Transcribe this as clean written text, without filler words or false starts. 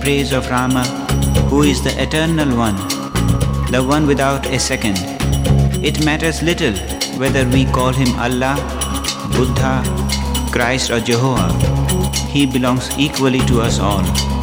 praise of Rama, who is the Eternal One, the one without a second. It matters little whether we call him Allah, Buddha, Christ or Jehovah. He belongs equally to us all.